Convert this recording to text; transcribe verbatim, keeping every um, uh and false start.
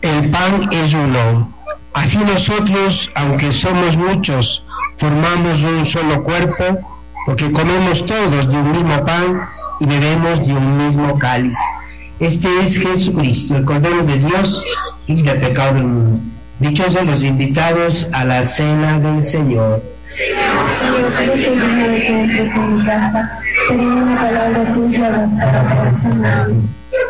el pan es uno. Así nosotros, aunque somos muchos, formamos un solo cuerpo, porque comemos todos de un mismo pan y bebemos de un mismo cáliz. Este es Jesucristo, el Cordero de Dios, y del pecado del mundo. Dichosos los invitados a la cena del Señor. Yo creo que digno de que entres en mi casa, pero una palabra tuya bastará para sanarme.